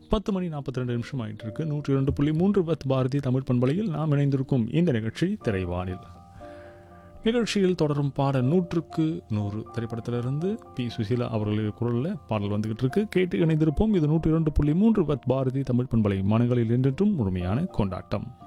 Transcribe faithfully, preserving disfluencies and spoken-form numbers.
பத்து மணி நாற்பத்தி ரெண்டு நிமிஷம் ஆகிட்டு இருக்கு. நூற்றி இரண்டு புள்ளி மூன்று பத் பாரதி தமிழ் பண்பலையில் நாம் இணைந்திருக்கும் இந்த நிகழ்ச்சி திரைவானில். நிகழ்ச்சியில் தொடரும் பாடல் நூற்றுக்கு நூறு திரைப்படத்திலிருந்து பி சுசீலா அவர்களுடைய குரலில் பாடல் வந்துகிட்டு இருக்கு. கேட்டு இணைந்திருப்போம். இது நூற்றி இரண்டு புள்ளி மூன்று பத் பாரதி தமிழ் பண்பலை மனங்களில் என்றென்றும் முழுமையான கொண்டாட்டம்.